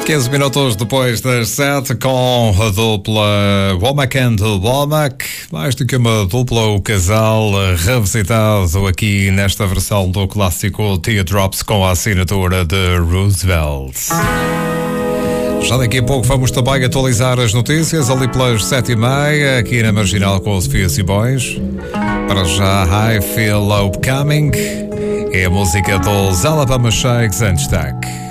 15 minutos depois das 7, com a dupla Womack and Womack, mais do que uma dupla, o casal revisitado aqui nesta versão do clássico Teardrops com a assinatura de Roosevelt. Já daqui a pouco vamos também atualizar as notícias ali pelas 7h30 aqui na Marginal com o Sofia Simões. Para já, I Feel Upcoming é a música dos Alabama Shakes em destaque.